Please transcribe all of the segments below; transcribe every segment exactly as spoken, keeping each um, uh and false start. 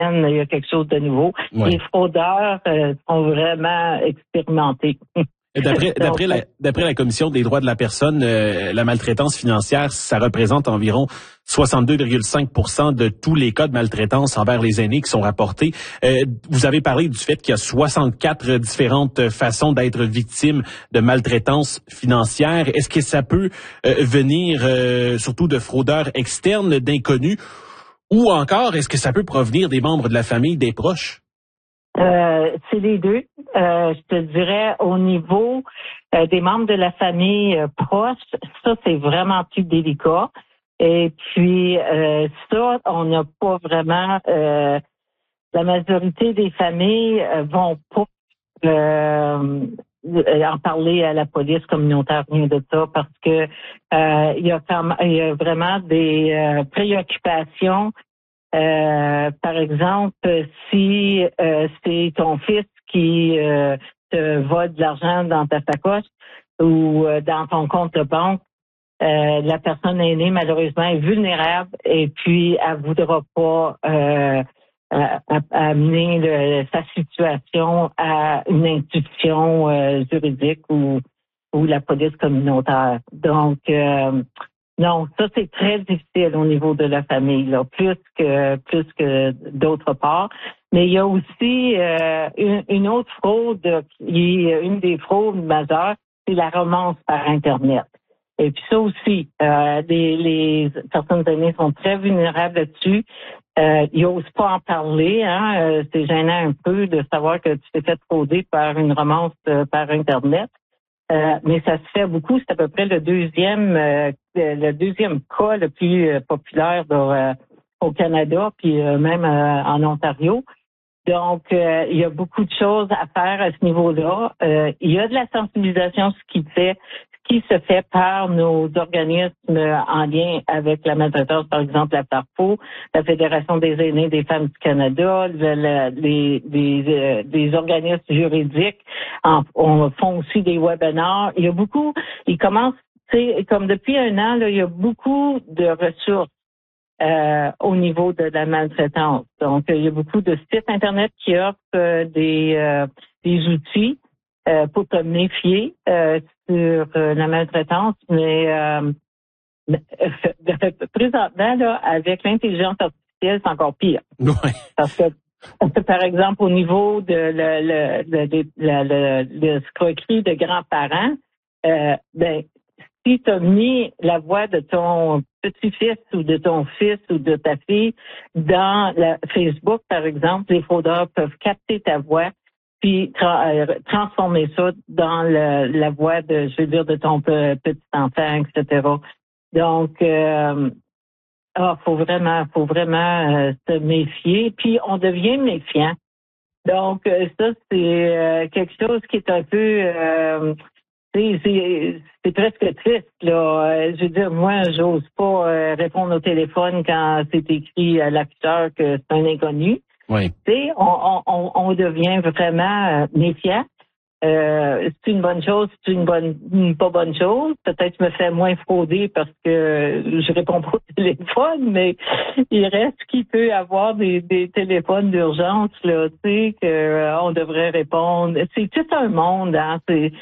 il y a quelque chose de nouveau. Ouais. Les fraudeurs euh, sont vraiment expérimentés. D'après, d'après, la, d'après la Commission des droits de la personne, euh, la maltraitance financière, ça représente environ soixante-deux virgule cinq pour cent de tous les cas de maltraitance envers les aînés qui sont rapportés. Euh, vous avez parlé du fait qu'il y a soixante-quatre différentes façons d'être victime de maltraitance financière. Est-ce que ça peut euh, venir euh, surtout de fraudeurs externes, d'inconnus, ou encore est-ce que ça peut provenir des membres de la famille, des proches? Euh, c'est les deux. Euh, je te dirais au niveau euh, des membres de la famille euh, proche, ça c'est vraiment plus délicat. Et puis euh, ça, on n'a pas vraiment. Euh, la majorité des familles euh, vont pas euh, en parler à la police communautaire, rien de ça, parce que euh, il y a quand même, il y a vraiment des euh, préoccupations. Euh, par exemple, si euh, c'est ton fils qui euh, te vole de l'argent dans ta sacoche ou euh, dans ton compte de banque, euh, la personne aînée, malheureusement, est vulnérable et puis elle voudra pas euh, à, à, amener le, sa situation à une institution euh, juridique ou, ou la police communautaire. Donc, euh, non, ça c'est très difficile au niveau de la famille, là, plus que plus que d'autre part. Mais il y a aussi euh, une, une autre fraude qui est une des fraudes majeures, c'est la romance par Internet. Et puis ça aussi, euh, les, les personnes aînées sont très vulnérables là-dessus. Euh, ils n'osent pas en parler, hein. Euh, c'est gênant un peu de savoir que tu t'es fait frauder par une romance euh, par Internet. Euh, mais ça se fait beaucoup. C'est à peu près le deuxième, euh, le deuxième cas le plus euh, populaire euh, au Canada, puis euh, même euh, en Ontario. Donc, euh, il y a beaucoup de choses à faire à ce niveau-là. Euh, il y a de la sensibilisation, ce qui fait, ce qui se fait par nos organismes en lien avec la maltraitance, par exemple la FARPO, la Fédération des aînés des femmes du Canada, le, le, les, les, euh, des organismes juridiques. En, on font aussi des webinars. Il y a beaucoup, ils commencent, tu sais, comme depuis un an, là, il y a beaucoup de ressources. Euh, au niveau de la maltraitance. Donc, il y a beaucoup de sites Internet qui offrent euh, des, euh, des outils euh, pour te méfier euh, sur euh, la maltraitance, mais euh, présentement, là, avec l'intelligence artificielle, c'est encore pire. Ouais. Parce que, par exemple, au niveau de le, le, le, le, le, le, le escroquerie de grands-parents, euh, ben, si tu as mis la voix de ton petit-fils ou de ton fils ou de ta fille dans la Facebook, par exemple, les fraudeurs peuvent capter ta voix puis tra- euh, transformer ça dans le, la voix de, je veux dire, de ton pe- petit enfant, et cetera. Donc, euh, ah, faut vraiment, faut vraiment euh, se méfier. Puis on devient méfiant. Donc, euh, ça, c'est euh, quelque chose qui est un peu euh, C'est, c'est, c'est presque triste, là. Je veux dire, moi, j'ose pas euh, répondre au téléphone quand c'est écrit à l'afficheur que c'est un inconnu. Oui. Tu sais, on, on, on devient vraiment euh, méfiant. Euh, c'est une bonne chose, c'est une bonne, une pas bonne chose. Peut-être que je me fais moins frauder parce que je réponds pas au téléphone, mais il reste qu'il peut y avoir des, des téléphones d'urgence, là, tu sais, que euh, on devrait répondre. C'est tout un monde, hein. C'est,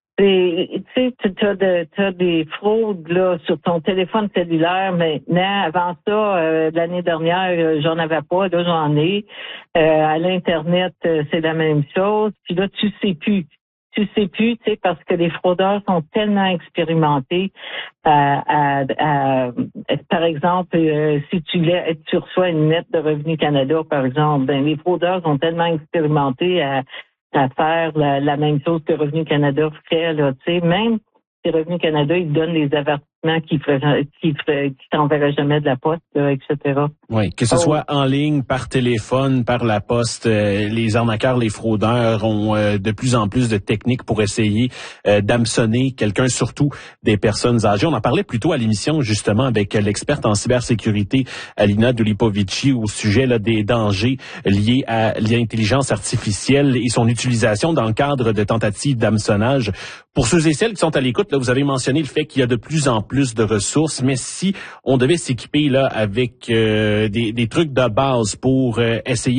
Tu sais, tu as de, t'as des fraudes là sur ton téléphone cellulaire maintenant. Avant ça, euh, l'année dernière, euh, j'en avais pas. Là, j'en ai. Euh, à l'Internet, euh, c'est la même chose. Puis là, tu sais plus. Tu sais plus, tu sais, parce que les fraudeurs sont tellement expérimentés. À, à, à, par exemple, euh, si tu, tu reçois une lettre de Revenu Canada, par exemple, ben les fraudeurs sont tellement expérimentés à à faire la, la même chose que Revenu Canada fait, là, tu sais, même si Revenu Canada, ils donnent des avertissements qui feraient, qui feraient, qui t'enverraient jamais de la poste, là, et cetera. Oui, que ce oh. soit en ligne, par téléphone, par la poste, euh, les arnaqueurs, les fraudeurs ont euh, de plus en plus de techniques pour essayer euh, d'hameçonner quelqu'un, surtout des personnes âgées. On en parlait plus tôt à l'émission, justement, avec l'experte en cybersécurité, Alina Dulipovici, au sujet là, des dangers liés à l'intelligence artificielle et son utilisation dans le cadre de tentatives d'hameçonnage. Pour ceux et celles qui sont à l'écoute, là, vous avez mentionné le fait qu'il y a de plus en plus de ressources, mais si on devait s'équiper là avec euh, des, des trucs de base pour euh, essayer